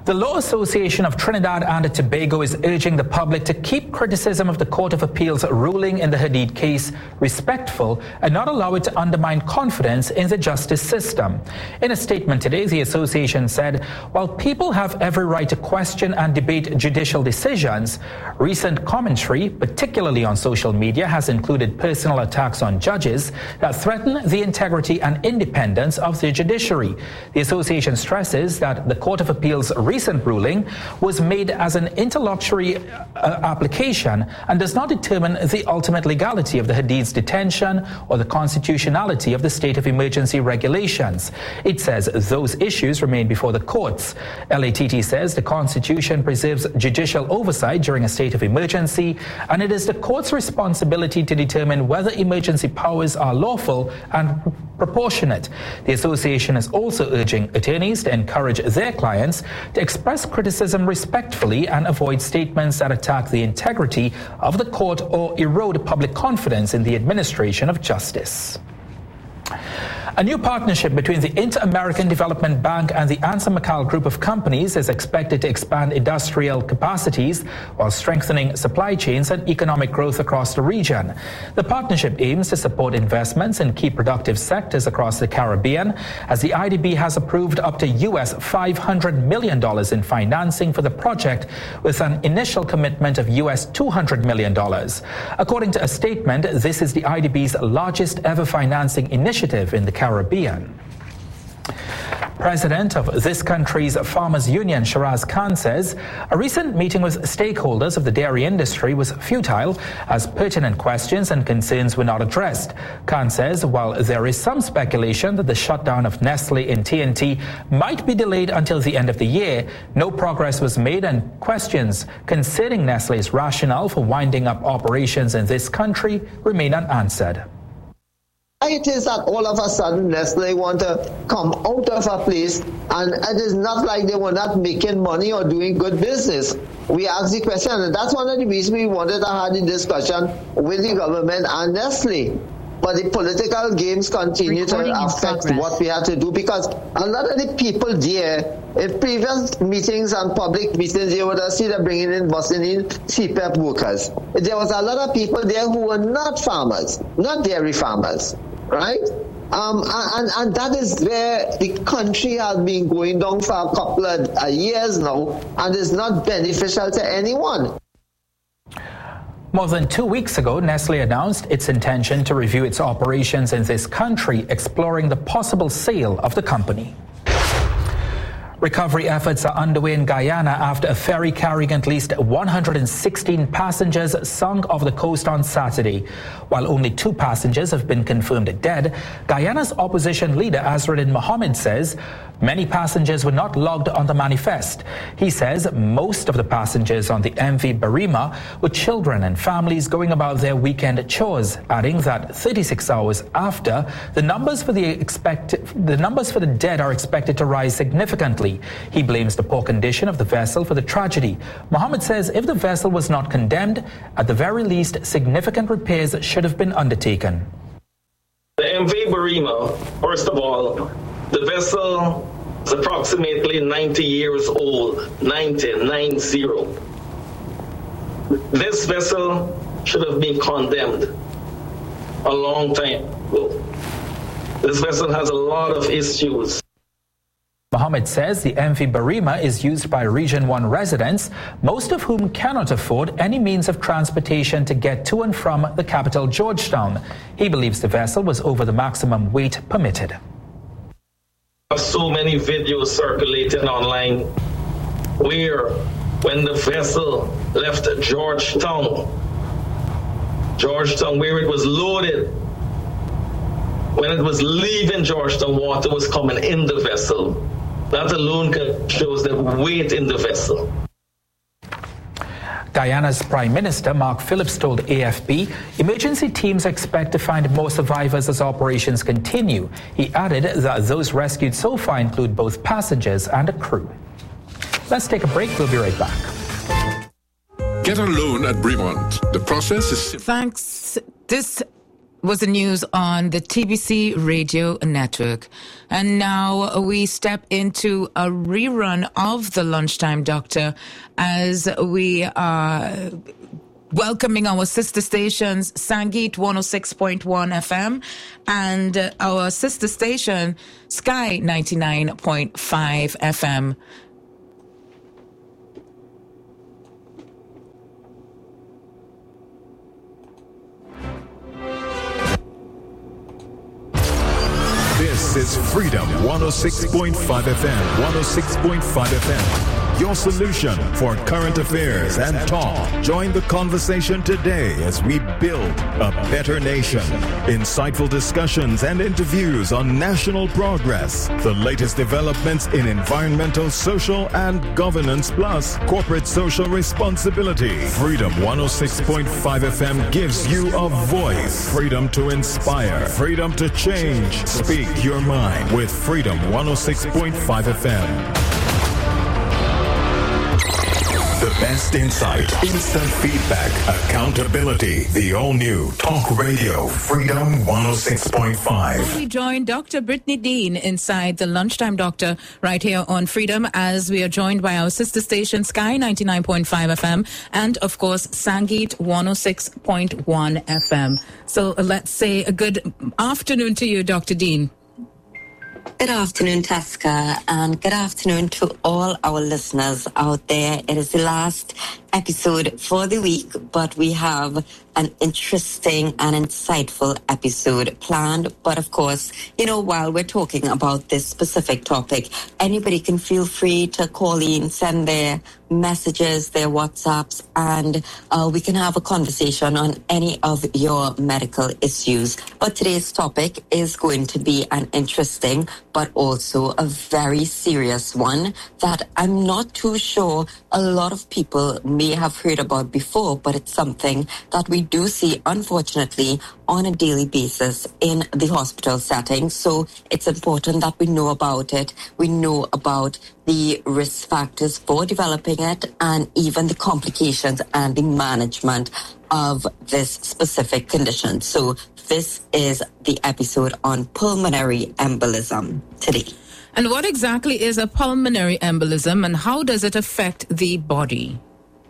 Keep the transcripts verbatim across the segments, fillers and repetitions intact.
The Law Association of Trinidad and Tobago is urging the public to keep criticism of the Court of Appeal's ruling in the Hadid case respectful and not allow it to undermine confidence in the justice system. In a statement today, the association said, while people have every right to question and debate judicial decisions, recent commentary, particularly on social media, has included personal attacks on judges that threaten the integrity and independence of the judiciary. The association stresses that the Court of Appeal's recent ruling was made as an interlocutory uh, application and does not determine the ultimate legality of the Hadid's detention or the constitutionality of the state of emergency regulations. It says those issues remain before the courts. L A T T says the Constitution preserves judicial oversight during a state of emergency, and it is the court's responsibility to determine whether emergency powers are lawful and proportionate. The association is also urging attorneys to encourage their clients to express criticism respectfully and avoid statements that attack the integrity of the court or erode public confidence in the administration of justice. A new partnership between the Inter-American Development Bank and the Ansa McAl Group of companies is expected to expand industrial capacities while strengthening supply chains and economic growth across the region. The partnership aims to support investments in key productive sectors across the Caribbean, as the I D B has approved up to U S five hundred million dollars in financing for the project, with an initial commitment of U S two hundred million dollars. According to a statement, this is the I D B's largest ever financing initiative in the Caribbean. Caribbean. President of this country's Farmers Union, Shiraz Khan, says a recent meeting with stakeholders of the dairy industry was futile as pertinent questions and concerns were not addressed. Khan says while there is some speculation that the shutdown of Nestle in T N T might be delayed until the end of the year, no progress was made and questions concerning Nestle's rationale for winding up operations in this country remain unanswered. It is that all of a sudden Nestle want to come out of a place, and it is not like they were not making money or doing good business. We asked the question, and that's one of the reasons we wanted to have the discussion with the government and Nestle. But the political games continue Recording to affect what we have to do, because a lot of the people there, in previous meetings and public meetings, you would have seen them bringing in, busting in C P E P workers. There was a lot of people there who were not farmers, not dairy farmers, right? Um, and, and that is where the country has been going down for a couple of uh, years now, and is not beneficial to anyone. More than two weeks ago, Nestle announced its intention to review its operations in this country, exploring the possible sale of the company. Recovery efforts are underway in Guyana after a ferry carrying at least one hundred sixteen passengers sunk off the coast on Saturday. While only two passengers have been confirmed dead, Guyana's opposition leader Azruddin Mohammed says many passengers were not logged on the manifest. He says most of the passengers on the M V Barima were children and families going about their weekend chores, adding that thirty-six hours after, the numbers for the expected the numbers for the dead are expected to rise significantly. He blames the poor condition of the vessel for the tragedy. Mohammed says if the vessel was not condemned, at the very least, significant repairs should have been undertaken. The M V Barima, first of all, the vessel is approximately ninety years old, ninety, nine zero. This vessel should have been condemned a long time ago. This vessel has a lot of issues. Mohammed says the M V Barima is used by Region one residents, most of whom cannot afford any means of transportation to get to and from the capital, Georgetown. He believes the vessel was over the maximum weight permitted. So many videos circulating online where when the vessel left Georgetown, Georgetown, where it was loaded, when it was leaving Georgetown, water was coming in the vessel. That alone shows the weight in the vessel. Guyana's Prime Minister Mark Phillips told A F P emergency teams expect to find more survivors as operations continue. He added that those rescued so far include both passengers and a crew. Let's take a break. We'll be right back. Get a loan at Bremont. The process is simple. Thanks. This was the news on the T B C radio network. And now we step into a rerun of the Lunchtime Doctor as we are welcoming our sister stations, Sangeet one oh six point one F M and uh, our sister station, Sky ninety-nine point five F M. This is Freedom one oh six point five F M, one oh six point five F M. Your solution for current affairs and talk. Join the conversation today as we build a better nation. Insightful discussions and interviews on national progress, the latest developments in environmental, social, and governance, plus corporate social responsibility. Freedom one oh six point five F M gives you a voice. Freedom to inspire. Freedom to change. Speak your mind with Freedom one oh six point five F M. The best insight, instant feedback, accountability. The all-new Talk Radio Freedom one oh six point five. We join Doctor Brittany Dean inside the Lunchtime Doctor right here on Freedom, as we are joined by our sister station Sky ninety-nine point five F M and of course Sangeet one oh six point one F M. So uh, let's say a good afternoon to you, Doctor Dean. Good afternoon, Tasca, and good afternoon to all our listeners out there. It is the last episode for the week, but we have an interesting and insightful episode planned. But of course, you know, while we're talking about this specific topic, anybody can feel free to call in, send their messages, their WhatsApps, and uh, we can have a conversation on any of your medical issues. But today's topic is going to be an interesting but also a very serious one that I'm not too sure a lot of people may have heard about before, but it's something that we do see, unfortunately, on a daily basis in the hospital setting. So it's important that we know about it. We know about the risk factors for developing it and even the complications and the management of this specific condition. So this is the episode on pulmonary embolism today. And what exactly is a pulmonary embolism and how does it affect the body?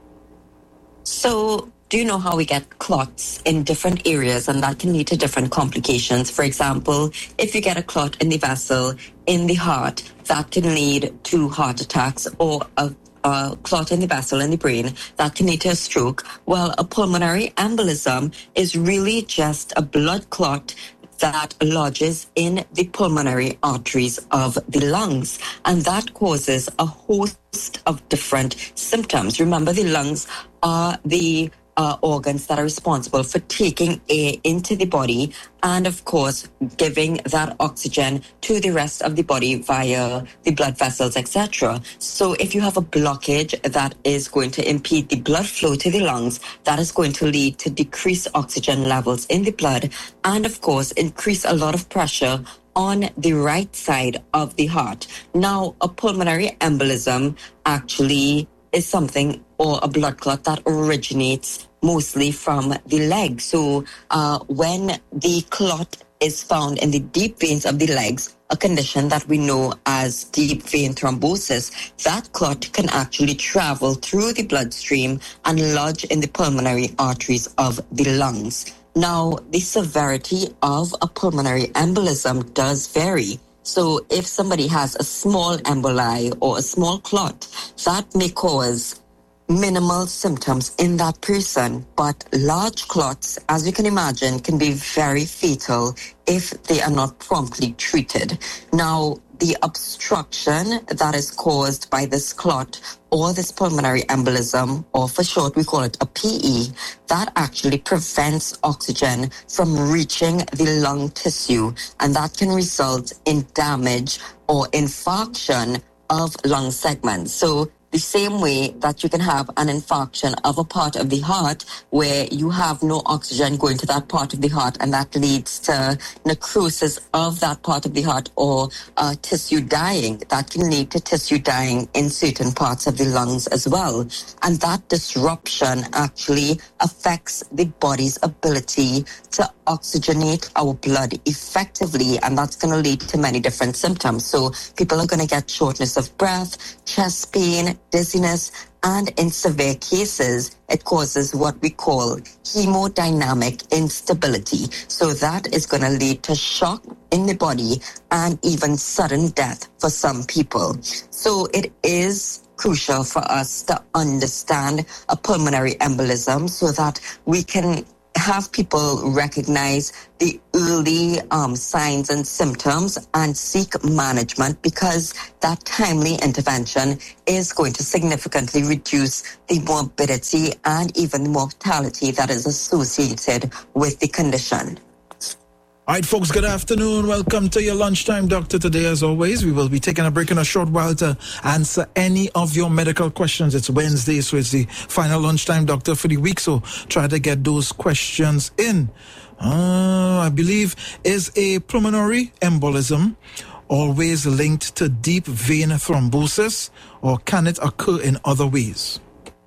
So, do you know how we get clots in different areas and that can lead to different complications? For example, if you get a clot in the vessel in the heart, that can lead to heart attacks, or a Uh, clot in the vessel in the brain that can lead to a stroke. Well, a pulmonary embolism is really just a blood clot that lodges in the pulmonary arteries of the lungs, and that causes a host of different symptoms. Remember, the lungs are the Uh, organs that are responsible for taking air into the body and, of course, giving that oxygen to the rest of the body via the blood vessels, et cetera. So if you have a blockage that is going to impede the blood flow to the lungs, that is going to lead to decreased oxygen levels in the blood and, of course, increase a lot of pressure on the right side of the heart. Now, a pulmonary embolism actually is something, or a blood clot, that originates mostly from the leg. So uh, when the clot is found in the deep veins of the legs, a condition that we know as deep vein thrombosis, that clot can actually travel through the bloodstream and lodge in the pulmonary arteries of the lungs. Now, the severity of a pulmonary embolism does vary. So if somebody has a small emboli or a small clot, that may cause minimal symptoms in that person, but large clots, as you can imagine, can be very fatal if they are not promptly treated. Now, the obstruction that is caused by this clot or this pulmonary embolism, or for short we call it a P E, that actually prevents oxygen from reaching the lung tissue, and that can result in damage or infarction of lung segments. So the the same way that you can have an infarction of a part of the heart where you have no oxygen going to that part of the heart, and that leads to necrosis of that part of the heart, or uh, tissue dying. That can lead to tissue dying in certain parts of the lungs as well. And that disruption actually affects the body's ability to oxygenate our blood effectively, and that's going to lead to many different symptoms. So people are going to get shortness of breath, chest pain, dizziness, and in severe cases, it causes what we call hemodynamic instability. So that is going to lead to shock in the body and even sudden death for some people. So it is crucial for us to understand a pulmonary embolism so that we can have people recognize the early um, signs and symptoms and seek management, because that timely intervention is going to significantly reduce the morbidity and even the mortality that is associated with the condition. All right, folks, good afternoon. Welcome to your Lunchtime Doctor. Today, as always, we will be taking a break in a short while to answer any of your medical questions. It's Wednesday, so it's the final Lunchtime Doctor for the week, so try to get those questions in. Uh, I believe, is a pulmonary embolism always linked to deep vein thrombosis, or can it occur in other ways?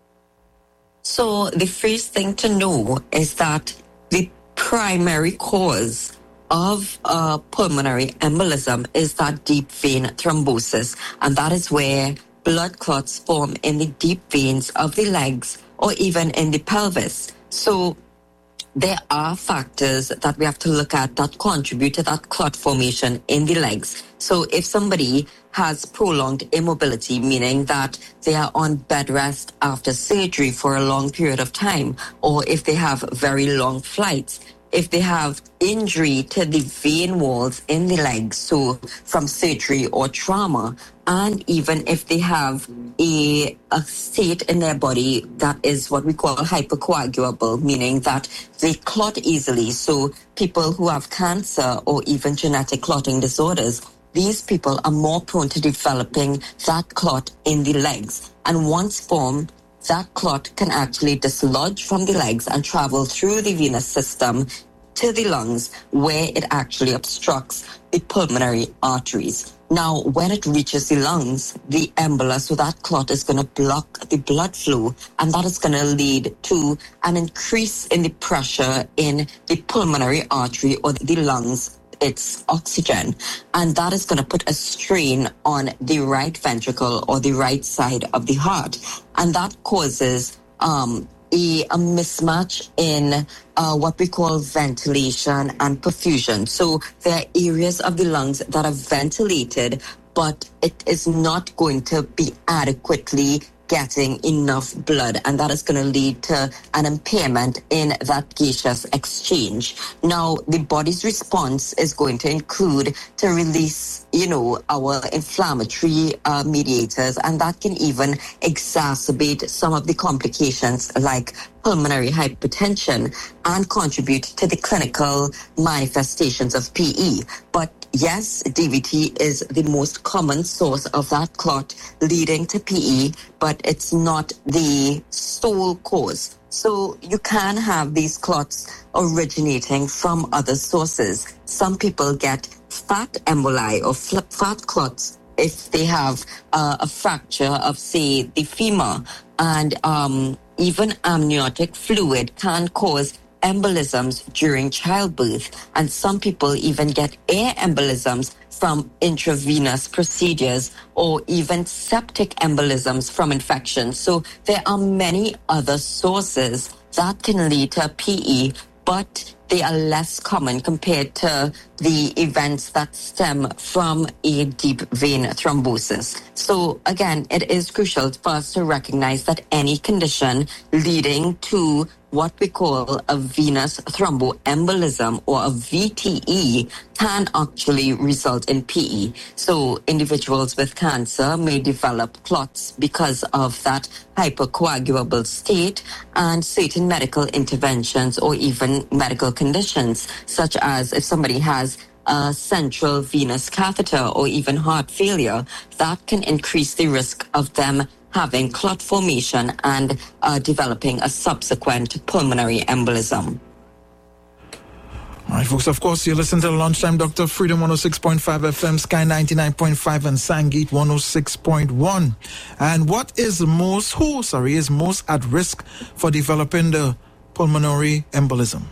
So the first thing to know is that the primary cause of uh, pulmonary embolism is that deep vein thrombosis, and that is where blood clots form in the deep veins of the legs or even in the pelvis. So there are factors that we have to look at that contribute to that clot formation in the legs. So if somebody has prolonged immobility, meaning that they are on bed rest after surgery for a long period of time, or if they have very long flights, if they have injury to the vein walls in the legs, so from surgery or trauma, and even if they have a, a state in their body that is what we call hypercoagulable, meaning that they clot easily. So people who have cancer or even genetic clotting disorders, these people are more prone to developing that clot in the legs. And once formed, that clot can actually dislodge from the legs and travel through the venous system to the lungs, where it actually obstructs the pulmonary arteries. Now, when it reaches the lungs, the embolus, so that clot is going to block the blood flow, and that is going to lead to an increase in the pressure in the pulmonary artery or the lungs, its oxygen, and that is going to put a strain on the right ventricle or the right side of the heart, and that causes um, a, a mismatch in uh, what we call ventilation and perfusion. So there are areas of the lungs that are ventilated, but it is not going to be adequately getting enough blood, and that is going to lead to an impairment in that gaseous exchange. Now, the body's response is going to include to release, you know, our inflammatory uh, mediators, and that can even exacerbate some of the complications like pulmonary hypertension and contribute to the clinical manifestations of P E. But yes, D V T is the most common source of that clot leading to P E, but it's not the sole cause. So you can have these clots originating from other sources. Some people get fat emboli or fat clots if they have uh, a fracture of, say, the femur, and um, even amniotic fluid can cause embolisms during childbirth, and some people even get air embolisms from intravenous procedures or even septic embolisms from infections. So there are many other sources that can lead to P E, but they are less common compared to the events that stem from a deep vein thrombosis. So again, it is crucial for us to recognize that any condition leading to what we call a venous thromboembolism or a V T E can actually result in P E. So individuals with cancer may develop clots because of that hypercoagulable state, and certain medical interventions or even medical conditions, such as if somebody has a central venous catheter or even heart failure, that can increase the risk of them having clot formation and uh, developing a subsequent pulmonary embolism. All right, folks, of course, you listen to the Lunchtime Doctor, Freedom one oh six point five F M, Sky ninety-nine point five, and Sangeet one oh six point one. And what is most, who, sorry, is most at risk for developing the pulmonary embolism?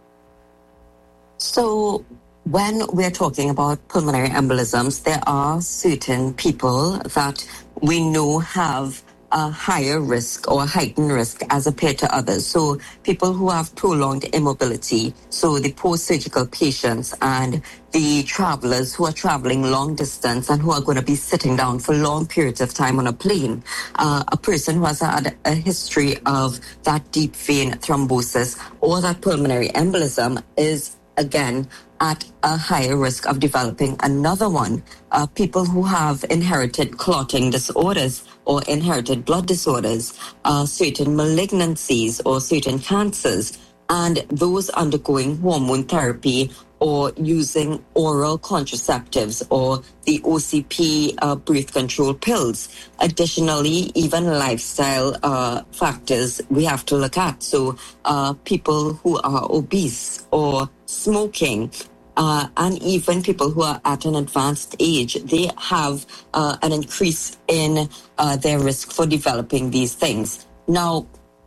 So, when we're talking about pulmonary embolisms, there are certain people that we know have a higher risk or heightened risk as compared to others. So people who have prolonged immobility, so the post-surgical patients and the travelers who are traveling long distance and who are going to be sitting down for long periods of time on a plane, uh, a person who has had a history of that deep vein thrombosis or that pulmonary embolism is, again, at a higher risk of developing another one. Uh, people who have inherited clotting disorders or inherited blood disorders, uh, certain malignancies or certain cancers, and those undergoing hormone therapy or using oral contraceptives or the O C P uh, birth control pills. Additionally, even lifestyle uh, factors we have to look at. So uh, people who are obese or smoking, uh, and even people who are at an advanced age, they have uh, an increase in uh, their risk for developing these things. Now,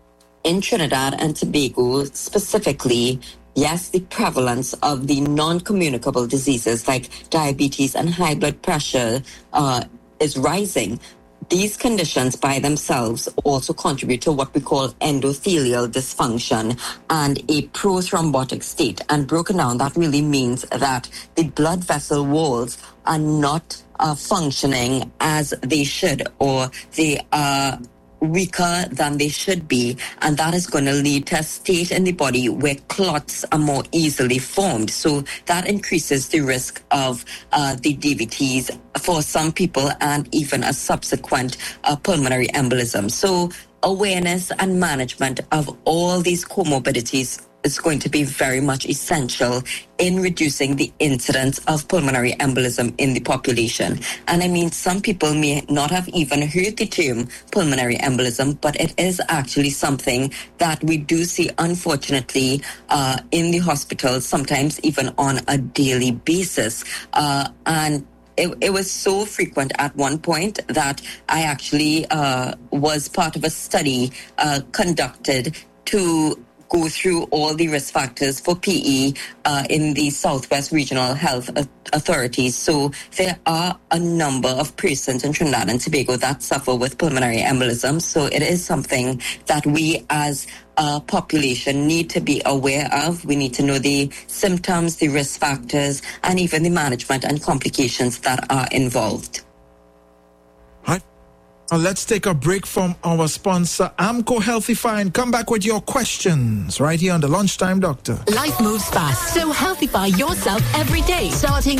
in Trinidad and Tobago specifically, yes, the prevalence of the non-communicable diseases like diabetes and high blood pressure uh, is rising. These conditions by themselves also contribute to what we call endothelial dysfunction and a prothrombotic state. And broken down, that really means that the blood vessel walls are not uh, functioning as they should, or they are weaker than they should be, and that is going to lead to a state in the body where clots are more easily formed. So that increases the risk of uh, the D V Ts for some people and even a subsequent uh, pulmonary embolism. So awareness and management of all these comorbidities is going to be very much essential in reducing the incidence of pulmonary embolism in the population. And I mean, some people may not have even heard the term pulmonary embolism, but it is actually something that we do see, unfortunately, uh, in the hospitals, sometimes even on a daily basis. Uh, and It, it was so frequent at one point that I actually uh, was part of a study uh, conducted to go through all the risk factors for P E uh, in the Southwest Regional Health Authorities. So there are a number of persons in Trinidad and Tobago that suffer with pulmonary embolism. So it is something that we as a population need to be aware of. We need to know the symptoms, the risk factors, and even the management and complications that are involved. Right. Now let's take a break from our sponsor, Amco Healthify. Come back with your questions right here on the Lunchtime Doctor. Life moves fast, so healthify yourself every day. Starting